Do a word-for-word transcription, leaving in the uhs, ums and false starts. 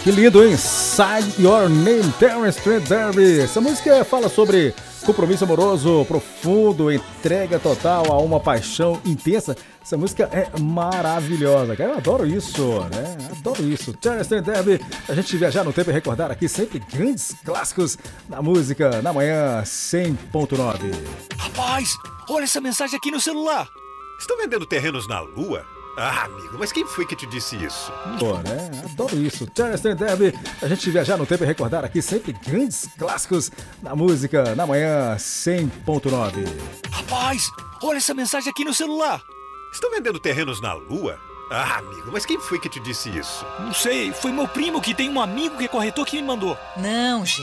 Que lindo, hein? Sign Your Name, Terence Trent D'Arby. Essa música fala sobre compromisso amoroso profundo, entrega total a uma paixão intensa. Essa música é maravilhosa, cara. Eu adoro isso, né? Adoro isso. Terence Trent D'Arby, a gente viajar no tempo e recordar aqui sempre grandes clássicos da música na manhã cem ponto nove. Rapaz, olha essa mensagem aqui no celular. Estão vendendo terrenos na Lua? Ah, amigo, mas quem foi que te disse isso? Pô, né? Adoro isso. Terence Trent D'Arby, a gente viajar no tempo e recordar aqui sempre grandes clássicos da música na manhã cem ponto nove. Rapaz, olha essa mensagem aqui no celular. Estão vendendo terrenos na Lua? Ah, amigo, mas quem foi que te disse isso? Não sei, foi meu primo que tem um amigo que é corretor que me mandou. Não, gente.